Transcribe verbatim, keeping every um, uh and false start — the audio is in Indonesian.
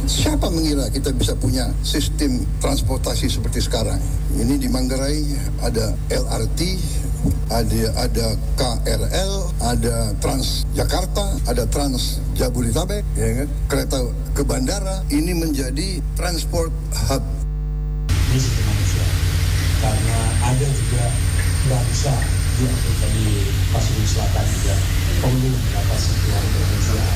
Siapa mengira kita bisa punya sistem transportasi seperti sekarang? Ini di Manggarai ada L R T, ada ada K R L, ada Transjakarta, ada Trans Jabodetabek, ya kan? Kereta ke bandara. Ini menjadi transport hub. Ini sistem manusia, karena ada juga nggak bisa di Afrika di Pasifik Selatan juga perlu mendapat sentuhan manusia.